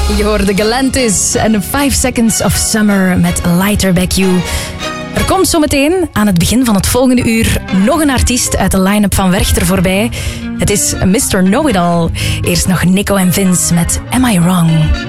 Je hoorde Galantis en 5 Seconds of Summer met Lighter Back You. Er komt zometeen aan het begin van het volgende uur nog een artiest uit de line-up van Werchter voorbij. Het is Mr. Know-It-All. Eerst nog Nico en Vince met Am I Wrong?